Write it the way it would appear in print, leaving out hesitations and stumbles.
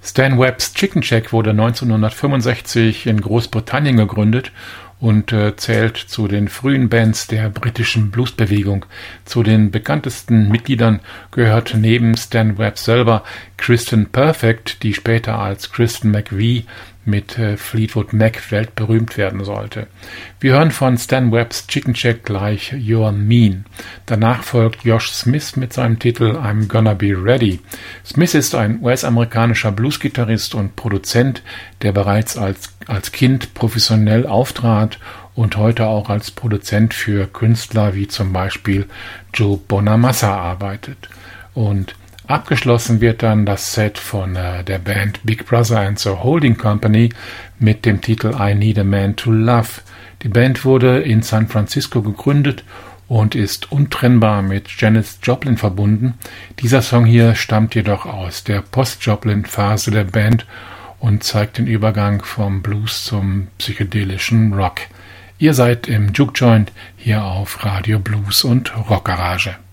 Stan Webb's Chicken Shack wurde 1965 in Großbritannien gegründet und zählt zu den frühen Bands der britischen Bluesbewegung. Zu den bekanntesten Mitgliedern gehört neben Stan Webb selber Kristen Perfect, die später als Kristen McVie mit Fleetwood Mac weltberühmt werden sollte. Wir hören von Stan Webb's Chicken Shack gleich You're Mean. Danach folgt Josh Smith mit seinem Titel I'm Gonna Be Ready. Smith ist ein US-amerikanischer Bluesgitarrist und Produzent, der bereits als Kind professionell auftrat und heute auch als Produzent für Künstler wie zum Beispiel Joe Bonamassa arbeitet. Und abgeschlossen wird dann das Set von der Band Big Brother and the Holding Company mit dem Titel I Need a Man to Love. Die Band wurde in San Francisco gegründet und ist untrennbar mit Janis Joplin verbunden. Dieser Song hier stammt jedoch aus der Post-Joplin-Phase der Band und zeigt den Übergang vom Blues zum psychedelischen Rock. Ihr seid im Juke Joint hier auf Radio Blues und Rock Garage.